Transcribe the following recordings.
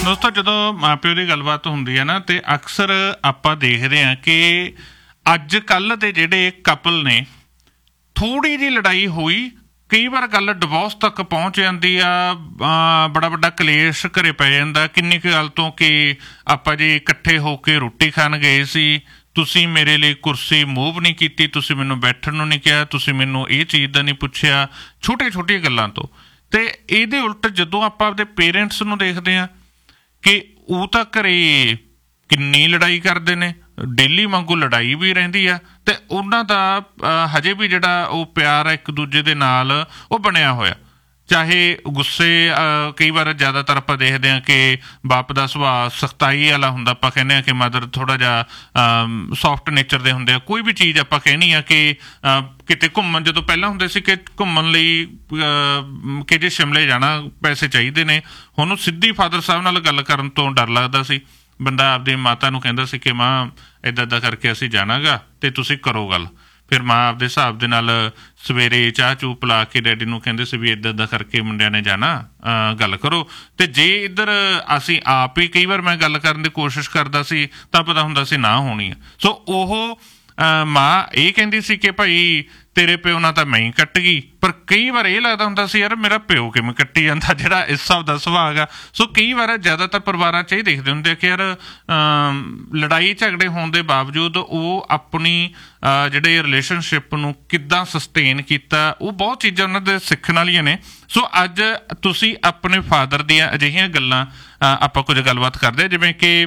ਦੋਸਤੋ ਜਦੋਂ ਮਾਂ ਪਿਓ ਦੀ ਗੱਲਬਾਤ ਹੁੰਦੀ ਹੈ ਨਾ ਤੇ ਅਕਸਰ ਆਪਾਂ ਦੇਖਦੇ ਹਾਂ ਕਿ ਅੱਜ ਕੱਲ੍ਹ ਦੇ ਜਿਹੜੇ ਕਪਲ ਨੇ ਥੋੜ੍ਹੀ ਜਿਹੀ ਲੜਾਈ ਹੋਈ ਕਈ ਵਾਰ ਗੱਲ ਡਿਵੋਰਸ ਤੱਕ ਪਹੁੰਚ ਜਾਂਦੀ ਆ। ਬੜਾ ਵੱਡਾ ਕਲੇਸ਼ ਘਰੇ ਪੈ ਜਾਂਦਾ। ਕਿੰਨੀ ਕੁ ਗੱਲ ਤੋਂ ਕਿ ਆਪਾਂ ਜੀ ਇਕੱਠੇ ਹੋ ਕੇ ਰੋਟੀ ਖਾਣ ਗਏ ਸੀ, ਤੁਸੀਂ ਮੇਰੇ ਲਈ ਕੁਰਸੀ ਮੂਵ ਨਹੀਂ ਕੀਤੀ, ਤੁਸੀਂ ਮੈਨੂੰ ਬੈਠਣ ਨੂੰ ਨਹੀਂ ਕਿਹਾ, ਤੁਸੀਂ ਮੈਨੂੰ ਇਹ ਚੀਜ਼ ਦਾ ਨਹੀਂ ਪੁੱਛਿਆ, ਛੋਟੀਆਂ ਛੋਟੀਆਂ ਗੱਲਾਂ ਤੋਂ। ਅਤੇ ਇਹਦੇ ਉਲਟ ਜਦੋਂ ਆਪਾਂ ਆਪਦੇ ਪੇਰੈਂਟਸ ਨੂੰ ਦੇਖਦੇ ਹਾਂ ਕਿ ਉਹ ਤਾਂ ਘਰੇ ਕਿੰਨੀ ਲੜਾਈ ਕਰਦੇ ਨੇ, ਡੇਲੀ ਵਾਂਗੂ ਲੜਾਈ ਵੀ ਰਹਿੰਦੀ ਆ ਅਤੇ ਉਹਨਾਂ ਦਾ ਹਜੇ ਵੀ ਜਿਹੜਾ ਉਹ ਪਿਆਰ ਆ ਇੱਕ ਦੂਜੇ ਦੇ ਨਾਲ ਉਹ ਬਣਿਆ ਹੋਇਆ। ਚਾਹੇ ਗੁੱਸੇ ਕਈ ਵਾਰ ਜ਼ਿਆਦਾਤਰ ਆਪਾਂ ਦੇਖਦੇ ਹਾਂ ਕਿ ਬਾਪ ਦਾ ਸੁਭਾਅ ਸਖਤਾਈ ਵਾਲਾ ਹੁੰਦਾ, ਆਪਾਂ ਕਹਿੰਦੇ ਹਾਂ ਕਿ ਮਦਰ ਥੋੜ੍ਹਾ ਜਿਹਾ ਸੋਫਟ ਨੇਚਰ ਦੇ ਹੁੰਦੇ ਆ। ਕੋਈ ਵੀ ਚੀਜ਼ ਆਪਾਂ ਕਹਿਣੀ ਆ ਕਿ ਕਿਤੇ ਘੁੰਮਣ, ਜਦੋਂ ਪਹਿਲਾਂ ਹੁੰਦੇ ਸੀ ਕਿ ਘੁੰਮਣ ਲਈ ਕਿ ਜੇ ਸ਼ਿਮਲੇ ਜਾਣਾ ਪੈਸੇ ਚਾਹੀਦੇ ਨੇ, ਹੁਣ ਉਹ ਸਿੱਧੀ ਫਾਦਰ ਸਾਹਿਬ ਨਾਲ ਗੱਲ ਕਰਨ ਤੋਂ ਡਰ ਲੱਗਦਾ ਸੀ। ਬੰਦਾ ਆਪਦੀ ਮਾਤਾ ਨੂੰ ਕਹਿੰਦਾ ਸੀ ਕਿ ਮਾਂ ਇੱਦਾਂ ਇੱਦਾਂ ਕਰਕੇ ਅਸੀਂ ਜਾਣਾ ਗਾ ਅਤੇ ਤੁਸੀਂ ਕਰੋ ਗੱਲ। ਫਿਰ ਮਾਂ ਆਪਦੇ ਹਿਸਾਬ ਦੇ ਨਾਲ ਸਵੇਰੇ ਚਾਹ ਚੂਹ ਪਿਲਾ ਕੇ ਡੈਡੀ ਨੂੰ ਕਹਿੰਦੇ ਸੀ ਵੀ ਇੱਦਾਂ ਇੱਦਾਂ ਕਰਕੇ ਮੁੰਡਿਆਂ ਨੇ ਜਾਣਾ, ਗੱਲ ਕਰੋ। ਅਤੇ ਜੇ ਇੱਧਰ ਅਸੀਂ ਆਪ ਹੀ ਕਈ ਵਾਰ ਮੈਂ ਗੱਲ ਕਰਨ ਦੀ ਕੋਸ਼ਿਸ਼ ਕਰਦਾ ਸੀ ਤਾਂ ਪਤਾ ਹੁੰਦਾ ਸੀ ਨਾ ਹੋਣੀ ਆ। ਸੋ ਉਹ ਮਾਂ ਇਹ ਕਹਿੰਦੀ ਸੀ ਕਿ ਭਾਈ ਤੇਰੇ ਪਿਓ ਨਾਲ ਤਾਂ ਮੈਂ ਹੀ ਕੱਟ ਗਈ, ਪਰ ਕਈ ਵਾਰ ਇਹ ਲੱਗਦਾ ਹੁੰਦਾ ਸੀ ਯਾਰ ਮੇਰਾ ਪਿਓ ਕਿਵੇਂ ਕੱਟੀ ਜਾਂਦਾ, ਜਿਹੜਾ ਇਸ ਹਿਸਾਬ ਦਾ ਸੁਭਾਅ ਆ। ਸੋ ਕਈ ਵਾਰ ਜ਼ਿਆਦਾਤਰ ਪਰਿਵਾਰਾਂ 'ਚ ਇਹ ਦੇਖਦੇ ਹੁੰਦੇ ਆ ਕਿ ਯਾਰ ਲੜਾਈ ਝਗੜੇ ਹੋਣ ਦੇ ਬਾਵਜੂਦ ਉਹ ਆਪਣੀ ਜਿਹੜੇ ਰਿਲੇਸ਼ਨਸ਼ਿਪ ਨੂੰ ਕਿੱਦਾਂ ਸਸਟੇਨ ਕੀਤਾ, ਉਹ ਬਹੁਤ ਚੀਜ਼ਾਂ ਉਹਨਾਂ ਦੇ ਸਿੱਖਣ ਵਾਲੀਆਂ ਨੇ। ਸੋ ਅੱਜ ਤੁਸੀਂ ਆਪਣੇ ਫਾਦਰ ਦੀਆਂ ਅਜਿਹੀਆਂ ਗੱਲਾਂ ਆਪਾਂ ਕੁਝ ਗੱਲਬਾਤ ਕਰਦੇ, ਜਿਵੇਂ ਕਿ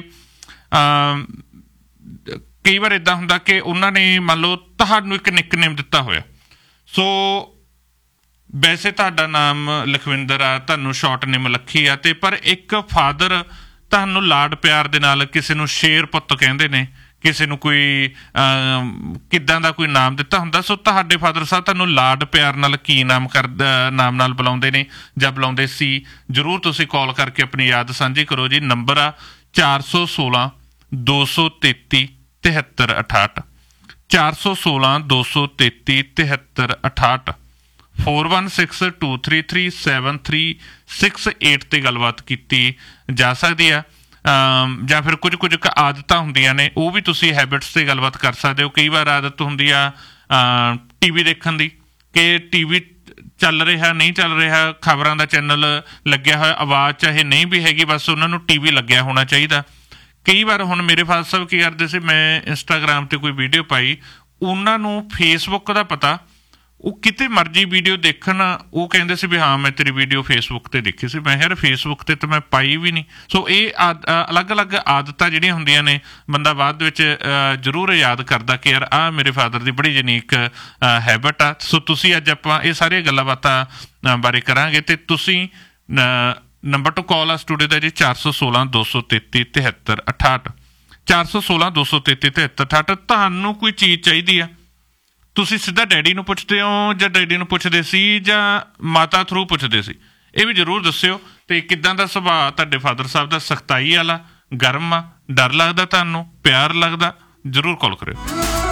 ਕਈ ਵਾਰ ਇੱਦਾਂ ਹੁੰਦਾ ਕਿ ਉਹਨਾਂ ਨੇ ਮੰਨ ਲਓ ਤੁਹਾਨੂੰ ਇੱਕ ਨਿਕਨੇਮ ਦਿੱਤਾ ਹੋਇਆ। ਸੋ ਵੈਸੇ ਤੁਹਾਡਾ ਨਾਮ ਲਖਵਿੰਦਰ ਆ, ਤੁਹਾਨੂੰ ਸ਼ਾਰਟ ਨੇਮ ਲੱਖੀ ਆ, ਅਤੇ ਪਰ ਇੱਕ ਫਾਦਰ ਤੁਹਾਨੂੰ ਲਾਡ ਪਿਆਰ ਦੇ ਨਾਲ ਕਿਸੇ ਨੂੰ ਸ਼ੇਰ ਪੁੱਤ ਕਹਿੰਦੇ ਨੇ, ਕਿਸੇ ਨੂੰ ਕੋਈ ਕਿੱਦਾਂ ਦਾ ਕੋਈ ਨਾਮ ਦਿੱਤਾ ਹੁੰਦਾ। ਸੋ ਤੁਹਾਡੇ ਫਾਦਰ ਸਾਹਿਬ ਤੁਹਾਨੂੰ ਲਾਡ ਪਿਆਰ ਨਾਲ ਕੀ ਨਾਮ ਨਾਮ ਨਾਲ ਬੁਲਾਉਂਦੇ ਨੇ ਜਾਂ ਬੁਲਾਉਂਦੇ ਸੀ, ਜ਼ਰੂਰ ਤੁਸੀਂ ਕਾਲ ਕਰਕੇ ਆਪਣੀ ਯਾਦ ਸਾਂਝੀ ਕਰੋ ਜੀ। ਨੰਬਰ ਆ 416 233 7368, 416 233 7368, 4162337368 'ਤੇ ਗੱਲਬਾਤ ਕੀਤੀ ਜਾ ਸਕਦੀ ਆ। ਜਾਂ ਫਿਰ ਕੁਝ ਕੁ ਆਦਤਾਂ ਹੁੰਦੀਆਂ ਨੇ, ਉਹ ਵੀ ਤੁਸੀਂ ਹੈਬਿਟਸ 'ਤੇ ਗੱਲਬਾਤ ਕਰ ਸਕਦੇ ਹੋ। ਕਈ ਵਾਰ ਆਦਤ ਹੁੰਦੀ ਆ ਟੀ ਵੀ ਦੇਖਣ ਦੀ, ਕਿ ਟੀ ਵੀ ਚੱਲ ਰਿਹਾ ਨਹੀਂ ਚੱਲ ਰਿਹਾ, ਖਬਰਾਂ ਦਾ ਚੈਨਲ ਲੱਗਿਆ ਹੋਇਆ, ਆਵਾਜ਼ ਚਾਹੇ ਨਹੀਂ ਵੀ ਹੈਗੀ, ਬਸ ਉਹਨਾਂ ਨੂੰ ਟੀ ਵੀ ਲੱਗਿਆ ਹੋਣਾ ਚਾਹੀਦਾ। ਕਈ ਵਾਰ ਹੁਣ ਮੇਰੇ ਫਾਦਰ ਸਾਹਿਬ ਕੀ ਕਰਦੇ ਸੀ, ਮੈਂ ਇੰਸਟਾਗ੍ਰਾਮ 'ਤੇ ਕੋਈ ਵੀਡੀਓ ਪਾਈ, ਉਹਨਾਂ ਨੂੰ ਫੇਸਬੁੱਕ ਦਾ ਪਤਾ, ਉਹ ਕਿਤੇ ਮਰਜ਼ੀ ਵੀਡੀਓ ਦੇਖਣ, ਉਹ ਕਹਿੰਦੇ ਸੀ ਵੀ ਹਾਂ ਮੈਂ ਤੇਰੀ ਵੀਡੀਓ ਫੇਸਬੁੱਕ 'ਤੇ ਦੇਖੀ ਸੀ। ਮੈਂ ਯਾਰ ਫੇਸਬੁੱਕ 'ਤੇ ਤਾਂ ਮੈਂ ਪਾਈ ਵੀ ਨਹੀਂ। ਸੋ ਇਹ ਅਲੱਗ ਅਲੱਗ ਆਦਤਾਂ ਜਿਹੜੀਆਂ ਹੁੰਦੀਆਂ ਨੇ, ਬੰਦਾ ਬਾਅਦ ਵਿੱਚ ਜ਼ਰੂਰ ਯਾਦ ਕਰਦਾ ਕਿ ਯਾਰ ਆਹ ਮੇਰੇ ਫਾਦਰ ਦੀ ਬੜੀ ਯੂਨੀਕ ਹੈਬਿਟ ਆ। ਸੋ ਤੁਸੀਂ ਅੱਜ ਆਪਾਂ ਇਹ ਸਾਰੀਆਂ ਗੱਲਾਂ ਬਾਤਾਂ ਬਾਰੇ ਕਰਾਂਗੇ, ਅਤੇ ਤੁਸੀਂ ਨੰਬਰ ਟੂ ਕਾਲ ਆ ਸਟੂਡੀਓ ਦਾ ਜੀ 416 233 7368, 416 233 7368। ਤੁਹਾਨੂੰ ਕੋਈ ਚੀਜ਼ ਚਾਹੀਦੀ ਆ, ਤੁਸੀਂ ਸਿੱਧਾ ਡੈਡੀ ਨੂੰ ਪੁੱਛਦੇ ਹੋ ਜਾਂ ਡੈਡੀ ਨੂੰ ਪੁੱਛਦੇ ਸੀ ਜਾਂ ਮਾਤਾ ਥਰੂ ਪੁੱਛਦੇ ਸੀ, ਇਹ ਵੀ ਜ਼ਰੂਰ ਦੱਸਿਓ। ਅਤੇ ਕਿੱਦਾਂ ਦਾ ਸੁਭਾਅ ਤੁਹਾਡੇ ਫਾਦਰ ਸਾਹਿਬ ਦਾ, ਸਖਤਾਈ ਵਾਲਾ, ਗਰਮ ਆ, ਡਰ ਲੱਗਦਾ ਤੁਹਾਨੂੰ, ਪਿਆਰ ਲੱਗਦਾ, ਜ਼ਰੂਰ ਕਾਲ ਕਰਿਓ।